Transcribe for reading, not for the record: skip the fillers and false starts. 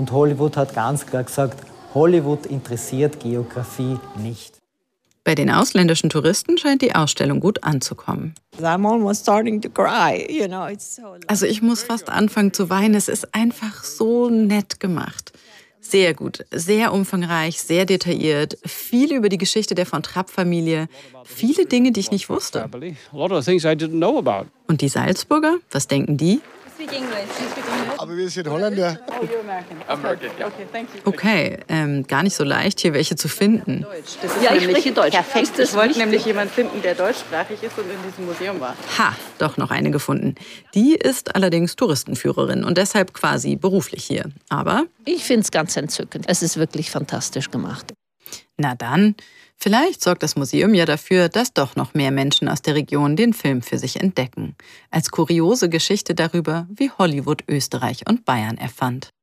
Und Hollywood hat ganz klar gesagt, Hollywood interessiert Geografie nicht. Bei den ausländischen Touristen scheint die Ausstellung gut anzukommen. Also ich muss fast anfangen zu weinen. Es ist einfach so nett gemacht. Sehr gut, sehr umfangreich, sehr detailliert, viel über die Geschichte der von Trapp-Familie, viele Dinge, die ich nicht wusste. Und die Salzburger, was denken die? Aber wir sind Holländer. Okay, gar nicht so leicht, hier welche zu finden. Ja, ich spreche Deutsch. Perfekt. Ich wollte nämlich jemanden finden, der deutschsprachig ist und in diesem Museum war. Ha, doch noch eine gefunden. Die ist allerdings Touristenführerin und deshalb quasi beruflich hier. Aber ich finde es ganz entzückend. Es ist wirklich fantastisch gemacht. Na dann, vielleicht sorgt das Museum ja dafür, dass doch noch mehr Menschen aus der Region den Film für sich entdecken. Als kuriose Geschichte darüber, wie Hollywood Österreich und Bayern erfand.